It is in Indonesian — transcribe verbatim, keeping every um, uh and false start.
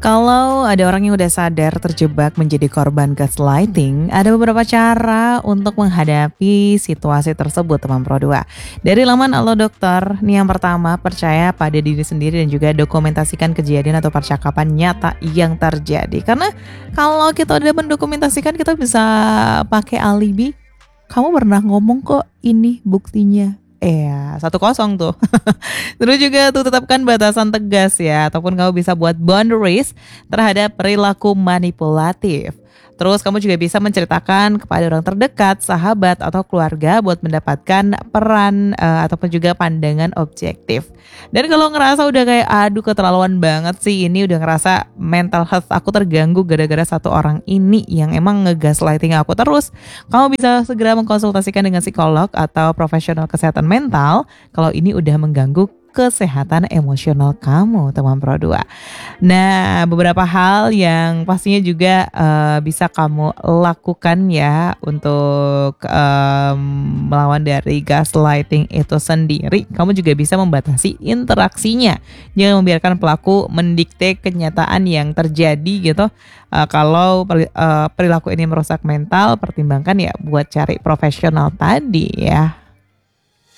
Kalau ada orang yang udah sadar terjebak menjadi korban gaslighting, ada beberapa cara untuk menghadapi situasi tersebut, teman Pro dua. Dari laman Halo Dokter, nih yang pertama, percaya pada diri sendiri dan juga dokumentasikan kejadian atau percakapan nyata yang terjadi. Karena kalau kita udah mendokumentasikan, kita bisa pakai alibi. Kamu pernah ngomong kok, ini buktinya. Iya, satu kosong tuh. Terus juga tuh tetapkan batasan tegas ya, ataupun kamu bisa buat boundaries terhadap perilaku manipulatif. Terus kamu juga bisa menceritakan kepada orang terdekat, sahabat atau keluarga buat mendapatkan peran uh, ataupun juga pandangan objektif. Dan kalau ngerasa udah kayak aduh keterlaluan banget sih ini, udah ngerasa mental health aku terganggu gara-gara satu orang ini yang emang ngegaslighting aku terus, kamu bisa segera mengkonsultasikan dengan psikolog atau profesional kesehatan mental kalau ini udah mengganggu kesehatan emosional kamu, teman Pro dua. Nah, beberapa hal yang pastinya juga uh, bisa kamu lakukan ya untuk um, melawan dari gaslighting itu sendiri. Kamu juga bisa membatasi interaksinya. Jangan membiarkan pelaku mendikte kenyataan yang terjadi gitu. Uh, kalau uh, perilaku ini merusak mental, pertimbangkan ya buat cari profesional tadi ya.